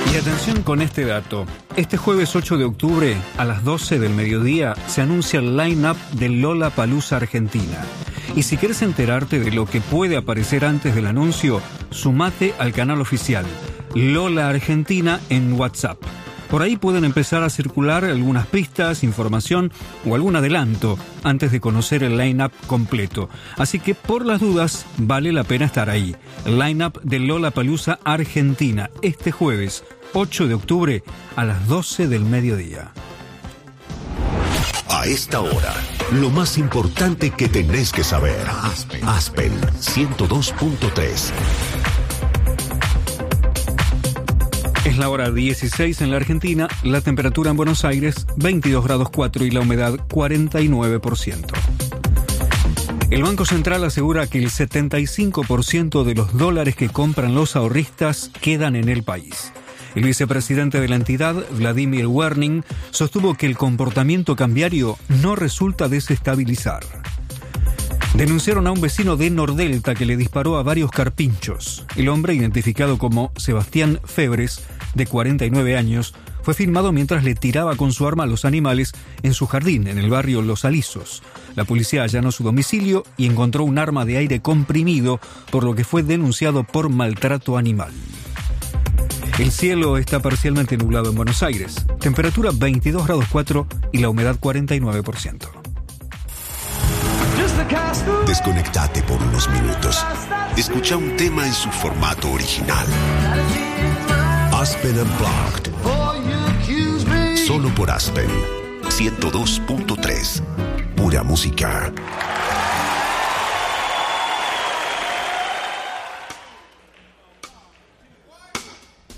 Y atención con este dato. Este jueves 8 de octubre, a las 12 del mediodía, se anuncia el line-up de Lollapalooza Argentina. Y si quieres enterarte de lo que puede aparecer antes del anuncio, sumate al canal oficial Lola Argentina en WhatsApp. Por ahí pueden empezar a circular algunas pistas, información o algún adelanto antes de conocer el line-up completo. Así que por las dudas vale la pena estar ahí. El line-up de Lollapalooza Argentina este jueves 8 de octubre a las 12 del mediodía. A esta hora, lo más importante que tenés que saber. Aspen 102.3. Es la hora 16 en la Argentina, la temperatura en Buenos Aires 22 grados 4 y la humedad 49%. El Banco Central asegura que el 75% de los dólares que compran los ahorristas quedan en el país. El vicepresidente de la entidad, Vladimir Werning, sostuvo que el comportamiento cambiario no resulta desestabilizar. Denunciaron a un vecino de Nordelta que le disparó a varios carpinchos. El hombre, identificado como Sebastián Febres, de 49 años, fue filmado mientras le tiraba con su arma a los animales en su jardín, en el barrio Los Alisos. La policía allanó su domicilio y encontró un arma de aire comprimido, por lo que fue denunciado por maltrato animal. El cielo está parcialmente nublado en Buenos Aires. Temperatura 22 grados 4 y la humedad 49%. Desconectate por unos minutos. Escucha un tema en su formato original. Aspen Unplugged. Solo por Aspen 102.3. Pura música.